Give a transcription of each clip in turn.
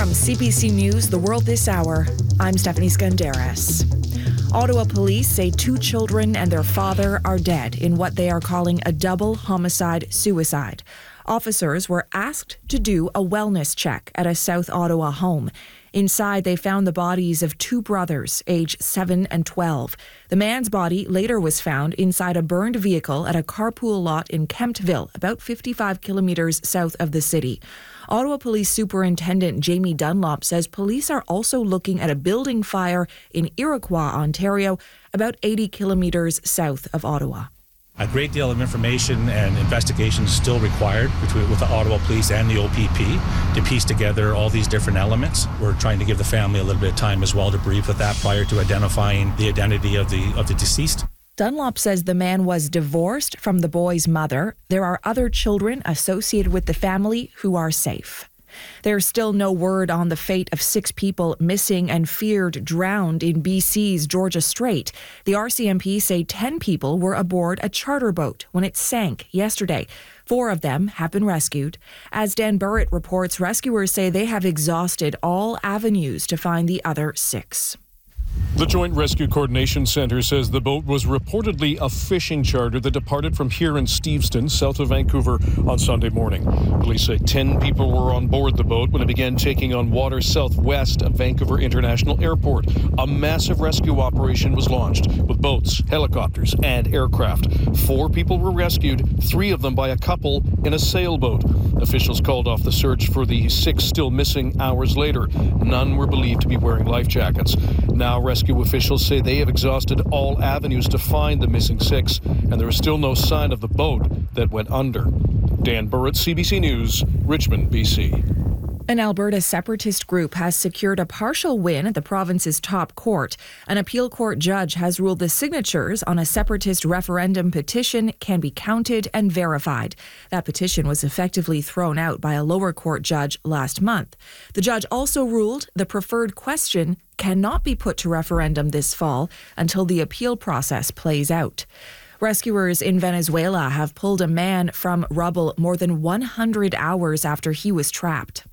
From CBC News, The World This Hour, I'm Stephanie Skandaris. Ottawa police say 2 children and their father are dead in what they are calling a double homicide-suicide. Officers were asked to do a wellness check at a South Ottawa home. Inside, they found the bodies of 2 brothers, aged 7 and 12. The man's body later was found inside a burned vehicle at a carpool lot in Kemptville, about 55 kilometres south of the city. Ottawa Police Superintendent Jamie Dunlop says police are also looking at a building fire in Iroquois, Ontario, about 80 kilometres south of Ottawa. A great deal of information and investigation is still required with the Ottawa Police and the OPP to piece together all these different elements. We're trying to give the family a little bit of time as well to brief with that prior to identifying the identity of the deceased. Dunlop says the man was divorced from the boy's mother. There are other children associated with the family who are safe. There's still no word on the fate of 6 people missing and feared drowned in BC's Georgia Strait. The RCMP say 10 people were aboard a charter boat when it sank yesterday. 4 of them have been rescued. As Dan Burrett reports, rescuers say they have exhausted all avenues to find the other 6. The Joint Rescue Coordination Centre says the boat was reportedly a fishing charter that departed from here in Steveston, south of Vancouver, on Sunday morning. Police say 10 people were on board the boat when it began taking on water southwest of Vancouver International Airport. A massive rescue operation was launched with boats, helicopters, and aircraft. 4 people were rescued, 3 of them by a couple in a sailboat. Officials called off the search for the 6 still missing hours later. None were believed to be wearing life jackets. Now, rescue officials say they have exhausted all avenues to find the missing 6, and there is still no sign of the boat that went under. Dan Burrett, CBC News, Richmond, BC. An Alberta separatist group has secured a partial win at the province's top court. An appeal court judge has ruled the signatures on a separatist referendum petition can be counted and verified. That petition was effectively thrown out by a lower court judge last month. The judge also ruled the preferred question cannot be put to referendum this fall until the appeal process plays out. Rescuers in Venezuela have pulled a man from rubble more than 100 hours after he was trapped.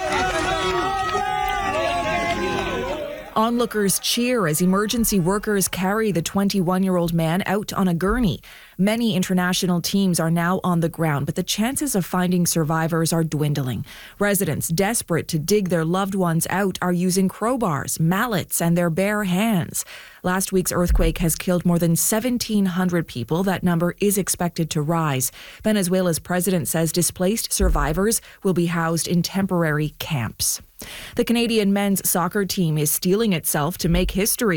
Onlookers cheer as emergency workers carry the 21-year-old man out on a gurney. Many international teams are now on the ground, but the chances of finding survivors are dwindling. Residents desperate to dig their loved ones out are using crowbars, mallets, and their bare hands. Last week's earthquake has killed more than 1,700 people. That number is expected to rise. Venezuela's president says displaced survivors will be housed in temporary camps. The Canadian men's soccer team is steeling itself to make history.